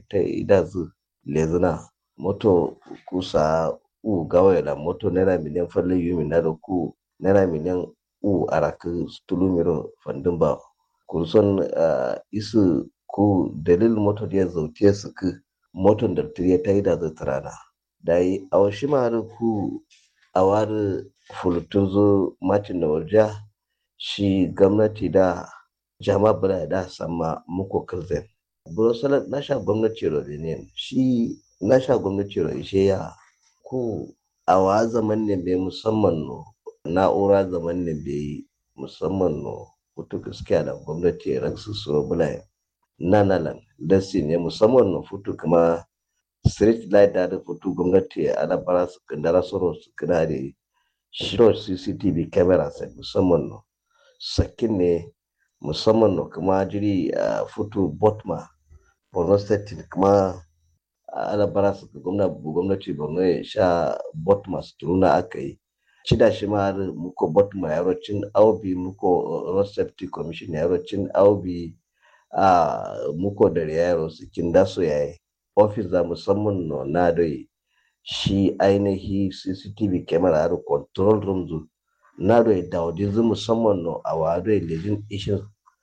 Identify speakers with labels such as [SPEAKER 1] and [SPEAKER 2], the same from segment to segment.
[SPEAKER 1] ta idazu lezuna moto kusa u gawa da moto naira miliyan falle yumi na da ku naira miliyan u araka tulumiro fandin ba kurson isu ku dalil moto da zautiya su ku moton da ta yi da zatarana da yi a washi ma ku a wari fulutun zo macin da warja shi gwamnati da jama'a bala da sama muku kalzai burosalar nasha gwamnati rodinian shi nasha gwamnati ishe ya ku a wa zaman ne bai musamman no na'ura zaman ne bai musamman no hutu gaskiya da gwamnati ya raksu suro bula nanalan dasi ne musamman no hutu kuma street light da hutu gwamnati ana bara su kandara soro su kana da shiro cctv camera sai musamman no sakin ne musamman no kuma jiri a hutu botma borno state kuma ana bara su gwamnati borno ya sha botma su turuna aka yi cida shi ma muko botma yarocin aubi muko road safety commission yarocin aubi a muko da yaro su kinda su yayi office da musamman no na dai shi ainihi cctv camera da control room zu na dai daudi zu musamman no a wado lejin ishin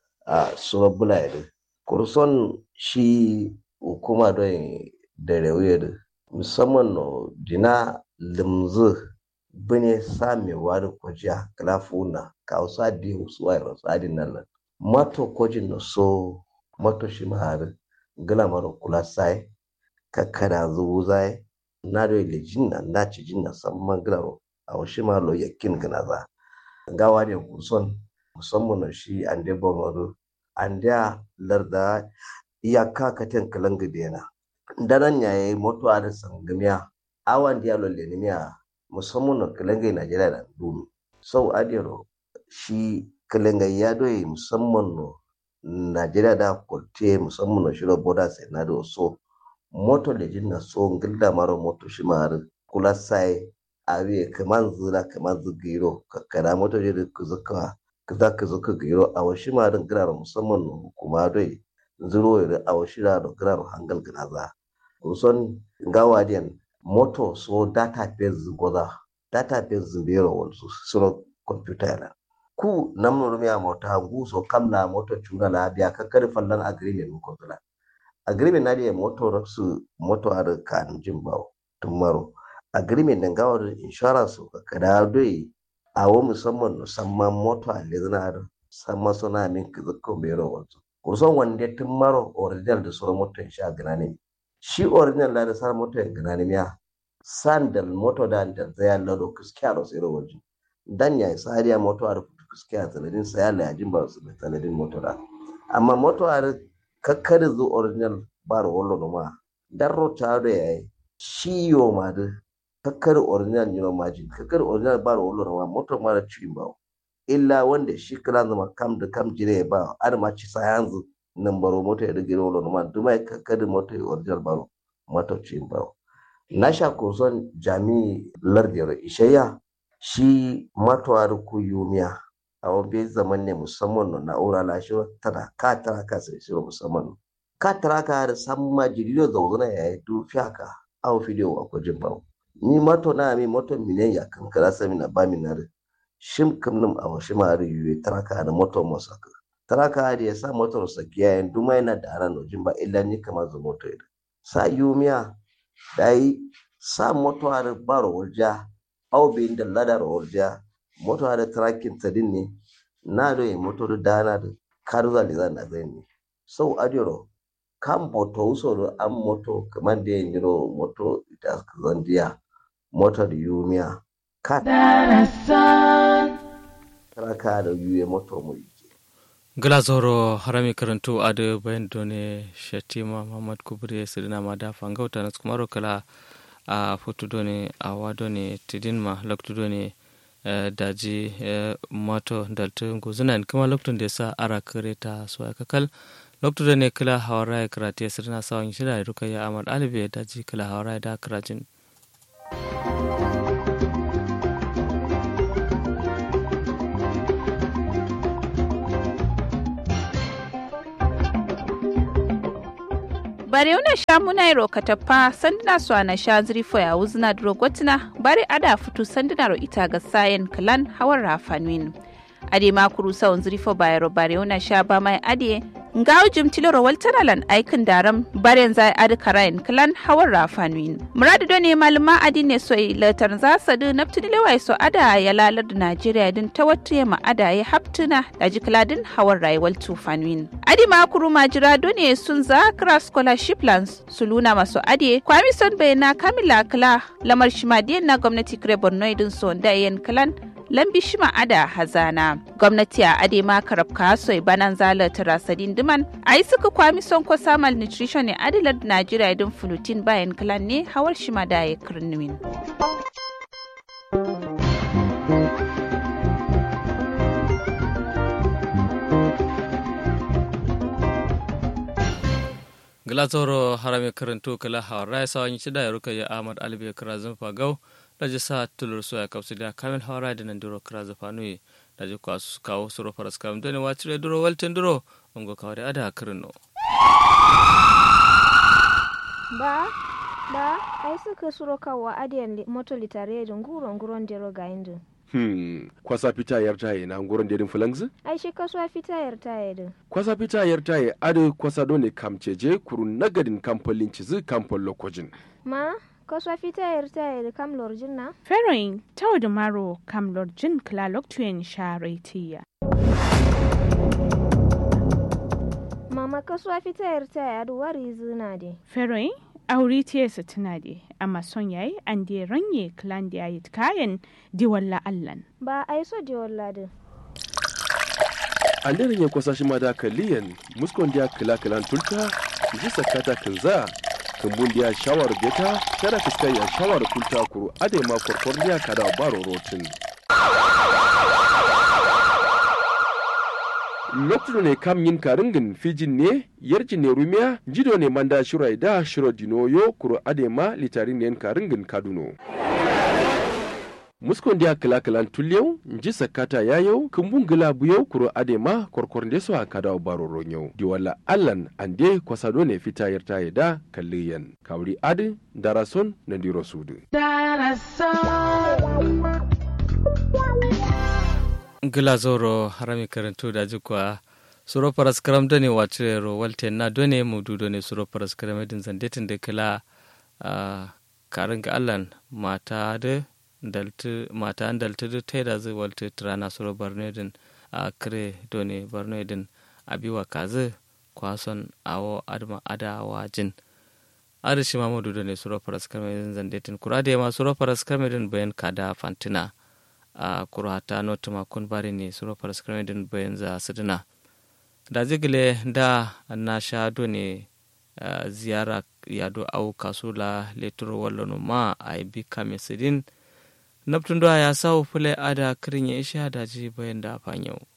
[SPEAKER 1] a surabula ya kurson shi hukuma don da rewuyar musamman no dina limzu bane samewa da kwajiya kalafuna ka wasa da wasu wayar tsadin nan mato kwajin na so mato shi mahar galamar kula sai kakkada zuwu zai na da lejin nan na ci jin na samman galaro a wasu malo yakin gana za gawa da kurson musamman no shi an da bomaro an da larda iyaka katin kalanga dena daren yayi mutuwa da sangamiya awan diallo lenimiya musamman na kalanga Najeriya da dumi sau adiro shi kalanga ya doye musamman no Najeriya da kolte musamman no shiro boda sai na do so moto lejin na so ngilda maro moto shi mar kula sai awe kaman zura kaman zugiro kakkara moto je kuzuka kaza giro a washi ma din girar musamman no hukuma doye zuro da a washi da girar hangal ginaza kusan gawadiyan moto so database goza database bero wansu suro computer yana ku namno rumiya mota hangu so kamna moto chuna la biya kakkar fallan agreement ko kula agreement na da moto raksu moto ar kan jimbawo tumaro agreement da gawar insurance ka kada doi awo musamman musamman moto a lezina samma suna min kizakko bero wansu kusan wanda tumaro original da suro moto insha gana ne shi original da sar moto en gana ne ya sandal moto da zaya lado kuskiyaro sai waje dan ya sariya moto ar kuskiya sanadin saya la yajin ba su sanadin moto da amma moto ar kakkar zu original bar wallo no ma darro ta da yayi shi yo ma da kakkar original ne ma ji kakkar original bar wallo no ma moto ma da cikin ba illa wanda shi kala zama kam da kam jire ba ar ma ci sa yanzu nan baro moto ya rige wallo no ma duma kakkar moto original baro moto cikin ba na sha kusan jami'i lardiyar ishaya shi matuwar kuyumiya a wabe zaman ne musamman na ura lashe tana ka tara ka sai shi musamman ka tara ka da samma jirgin zauzuna ya yi dufiya ka a fidiyo a kwajin ba ni mato na mi moto miliyan ya kankara sami na ba mi na shim kamnin a wasu ma'ari yuwe tara ka da moto masaka tara ka da ya sa motar sakiya yin duma yana da aran nojin ba illa ni kamar zu moto ya sa yumiya da yi sa moto har baro walja au bin da ladar walja moto har tracking tadin ne na do yi moto da dana da karza da zan zai ne sau adiro kan moto uso an moto kamar da yin yiro moto ita zandiya moto da yumiya ka traka da yuye moto mu
[SPEAKER 2] glazoro harami karantu ade bayan done shatima Muhammad Kubri sirina mada fangauta na kumaro kala a foto done a wadone tidinma lokto done daji moto dalto guzuna kuma lokto da sa ara kareta so akal lokto done kala hawara karate sirina sawon shida rukaya Ahmad Alibe daji kala hawara da karajin
[SPEAKER 3] bare una sha munairo katappa sanduna so ana sha zrifo ya uzna drogotina bare ada futu sanduna ro ita ga sayen klan hawar rafanwin ade makuru sawon zrifo bayro bare una sha ba mai ade ngaw jimtilo ro waltanalan aikin daram baren zai adi karayin klan hawar rafanwin muradu done maluma adi ne so latar za sadu naftidile wai so ada ya lalar da Najeriya din tawattiye ma ada ya haptuna da jikladin hawar rayuwar tufanwin adi makuru majira done sun za kra scholarship plans suluna maso adi kwami son bayana kamila kala lamar shimadiyan na gwamnati kre Borno din so da yan klan lambi shima ada hazana gwamnati a ade ma karabka soi banan zala tarasadin diman ai suka kwami son ko samal nutrition ne adilar Najeriya din fulutin bayan klan ne hawar shima da ya kirnuwin
[SPEAKER 2] Glazoro harame karanto kala hawara sa yin shida ya ruka ya Ahmad Alibe Krazin Fagau da ji sa tulur so ya kapsu da kamil hawara da nan duro Krazin Fanui da ji kwa su kawo suro faras kam dole wa cire duro waltin duro ungo kawai ada kirno
[SPEAKER 4] ba ai suka suro kawo adiyan moto litare da nguron dero ga indu
[SPEAKER 5] kwasa fita yartaye na nguron dedin fulangzi
[SPEAKER 4] ai shi kasuwa fita yartaye din
[SPEAKER 5] kwasa fita yartaye adu kwasa done kamceje kurun nagadin kampolin cizi kampol lokojin
[SPEAKER 4] ma kasuwa fita yartaye da kam lorjin na
[SPEAKER 6] feroin tawo da maro kam lorjin klalok tuyen sharetiya
[SPEAKER 4] mama kasuwa fita yartaye adu wari zina de
[SPEAKER 6] feroin aure tiyarsa tana da amma son yayi an da ranye klan da yayi kayan diwalla allan
[SPEAKER 4] ba ai so diwalla din
[SPEAKER 5] an da ranye kwasa shi ma da kaliyan muskon da kala tulta ji sakata kanza kambun da shawar beta kada fiskai ya shawar kulta kuru ade ma korkor da kada baro rotin lokacin ne kam yin karingin fijin ne yarjin ne rumiya jido ne manda shirai da shiro dinoyo kuro adema litarin ne karingin kaduno muskon dia kala tulyau nji sakata yayau kumbun gila buyau kuro adema korkornde so akada baro ronyo diwala allan ande kwasado ne fita yarta yada kalliyan kawri adi darason na diro sudu
[SPEAKER 2] Glazoro harami karanto da jikwa suro paras karam done wacire ro walte na done mudu done suro paras karam din zandetin da kala karin ga allan mata an dalta da taida zai walte trana suro barno din a kare done barno din abiwa kaze kwason awo adma adawa jin arishi mamudu done suro paras karam din zandetin kurade ma suro paras karam din bayan kada fantina a kurata notuma kun bari ne suro paras karam din bayan za sidina da zigile da na shado ne ziyara yado au kasula leturo wallo ma ai bi kamesidin naptundo ya sawo fule ada kirin ya isha da ji bayan da fanyo